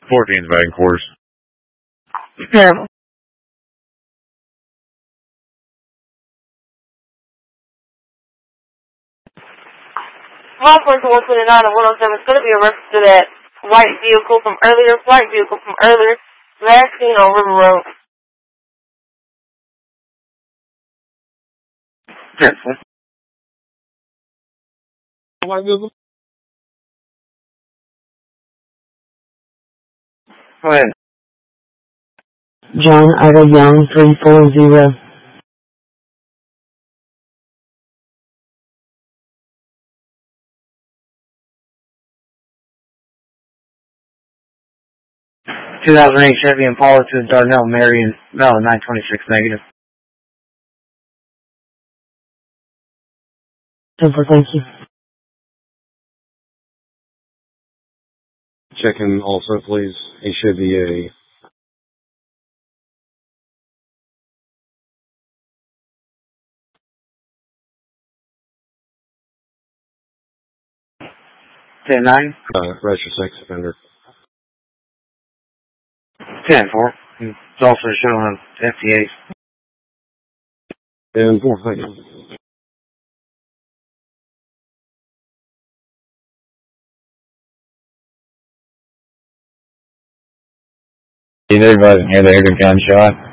14's batting quarters. Terrible. Hawthorne to 129 and 107 is going to be a reference to that flight vehicle from earlier, last seen on River Road. Pencil. White vehicle? Go ahead. John Ida Young, 340. (2008) Chevy Impala to Darnell Marion, no, 926 negative. Simple, thank you. Check him also, please. He should be a... (10-9) registered sex offender. (10-4) It's also shown on FTAs. 10-4, thank you. Everybody's near there, the gunshot.